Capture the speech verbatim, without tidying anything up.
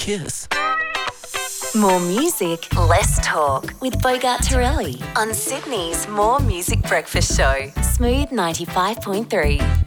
kiss. More music, less talk with Bogart Torelli on Sydney's More Music Breakfast Show. Smooth ninety-five point three.